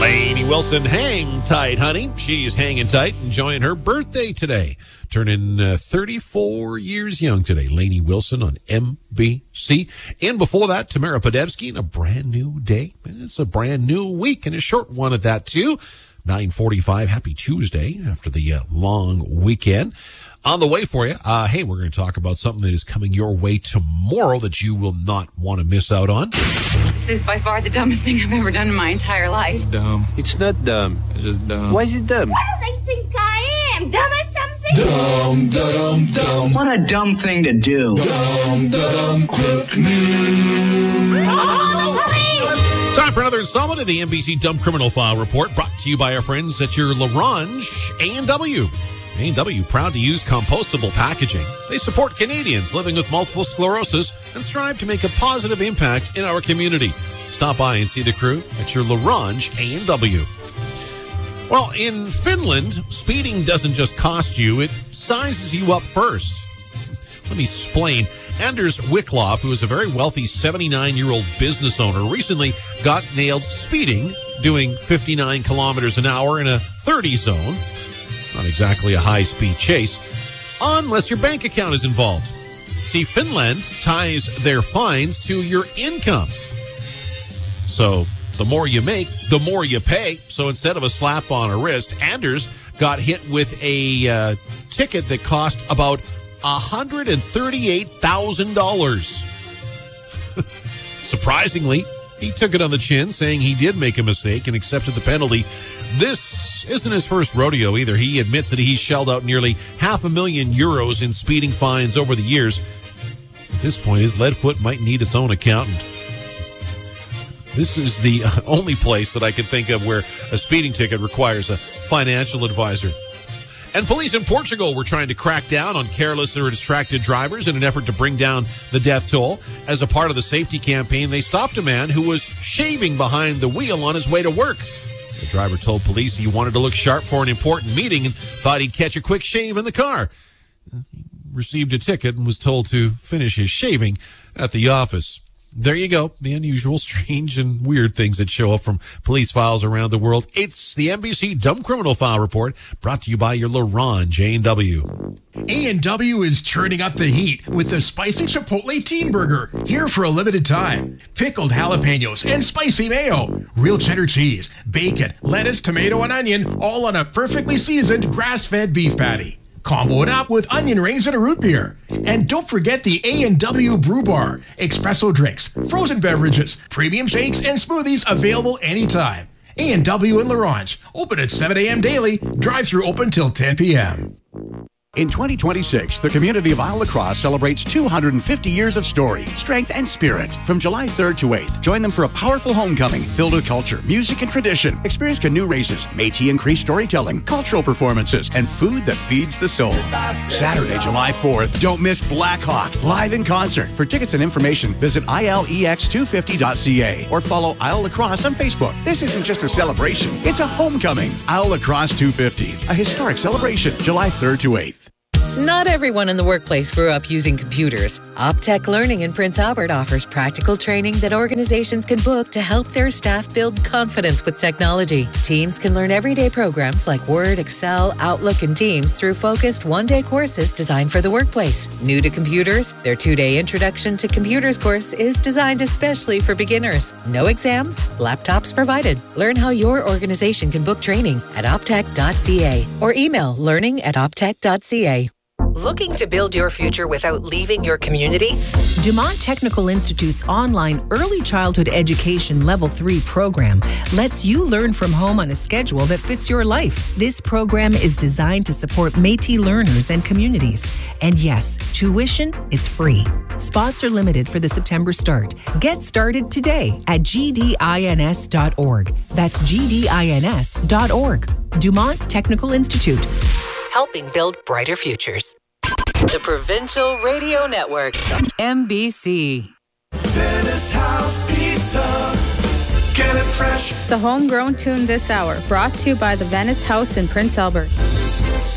Lainey Wilson, hang tight, honey. She's hanging tight, enjoying her birthday today. Turning 34 years young today. Lainey Wilson on MBC. And before that, Tamara Podebsky in A Brand New Day. It's a brand new week and a short one at that, too. 9:45. Happy Tuesday after the long weekend. On the way for you, hey, we're going to talk about something that is coming your way tomorrow that you will not want to miss out on. This is by far the dumbest thing I've ever done in my entire life. It's dumb. It's not dumb. It's just dumb. Why is it dumb? What do they think I am? Dumb at something? Dumb, da-dum, dumb. What a dumb thing to do. Dumb, da-dum, quick news. Oh, police! Time for another installment of the NBC Dumb Criminal File Report, brought to you by our friends at your LaRange A&W. A&W, proud to use compostable packaging. They support Canadians living with multiple sclerosis and strive to make a positive impact in our community. Stop by and see the crew at your LaRange A&W. Well, in Finland, speeding doesn't just cost you, it sizes you up first. Let me explain. Anders Wickloff, who is a very wealthy 79-year-old business owner, recently got nailed speeding, doing 59 kilometers an hour in a 30 zone. Not exactly a high-speed chase, unless your bank account is involved. See, Finland ties their fines to your income. So the more you make, the more you pay. So instead of a slap on a wrist, Anders got hit with a ticket that cost about $138,000. Surprisingly, he took it on the chin, saying he did make a mistake and accepted the penalty. This isn't his first rodeo either. He admits that he's shelled out nearly €500,000 in speeding fines over the years. At this point, his lead foot might need its own accountant. This is the only place that I can think of where a speeding ticket requires a financial advisor. And police in Portugal were trying to crack down on careless or distracted drivers in an effort to bring down the death toll. As a part of the safety campaign, they stopped a man who was shaving behind the wheel on his way to work. The driver told police he wanted to look sharp for an important meeting and thought he'd catch a quick shave in the car. He received a ticket and was told to finish his shaving at the office. There you go. The unusual, strange, and weird things that show up from police files around the world. It's the NBC Dumb Criminal File Report, brought to you by your LaRange A&W. A&W is turning up the heat with the Spicy Chipotle Teen Burger, here for a limited time. Pickled jalapenos and spicy mayo, real cheddar cheese, bacon, lettuce, tomato, and onion, all on a perfectly seasoned grass-fed beef patty. Combo it up with onion rings and a root beer. And don't forget the A&W Brew Bar, espresso drinks, frozen beverages, premium shakes, and smoothies available anytime. A&W in LaRange, open at 7 a.m. daily, drive-through open till 10 p.m. In 2026, the community of Isle La Crosse celebrates 250 years of story, strength, and spirit. From July 3rd to 8th, join them for a powerful homecoming filled with culture, music, and tradition. Experience canoe races, Métis and Cree storytelling, cultural performances, and food that feeds the soul. Saturday, July 4th, don't miss Black Hawk, live in concert. For tickets and information, visit ilex250.ca or follow Isle La Crosse on Facebook. This isn't just a celebration, it's a homecoming. Isle La Crosse 250, a historic celebration, July 3rd to 8th. Not everyone in the workplace grew up using computers. Optech Learning in Prince Albert offers practical training that organizations can book to help their staff build confidence with technology. Teams can learn everyday programs like Word, Excel, Outlook, and Teams through focused one-day courses designed for the workplace. New to computers, their 2-day Introduction to Computers course is designed especially for beginners. No exams, laptops provided. Learn how your organization can book training at optech.ca or email learning@optech.ca. Looking to build your future without leaving your community? Dumont Technical Institute's online Early Childhood Education Level 3 program lets you learn from home on a schedule that fits your life. This program is designed to support Métis learners and communities. And yes, tuition is free. Spots are limited for the September start. Get started today at gdins.org. That's gdins.org. Dumont Technical Institute. Helping build brighter futures. The Provincial Radio Network. NBC. Venice House Pizza. Get it fresh. The homegrown tune this hour, brought to you by the Venice House in Prince Albert.